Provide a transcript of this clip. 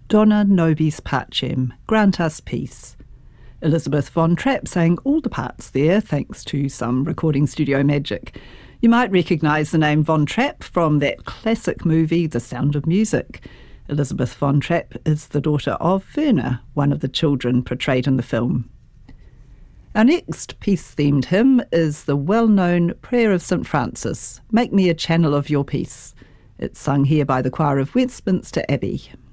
Dona nobis pacem, grant us peace. Elizabeth Von Trapp sang all the parts there thanks to some recording studio magic. You might recognise the name Von Trapp from that classic movie, The Sound of Music. Elizabeth Von Trapp is the daughter of Werner, one of the children portrayed in the film. Our next peace-themed hymn is the well-known Prayer of St Francis, Make Me a Channel of Your Peace. It's sung here by the choir of Westminster Abbey.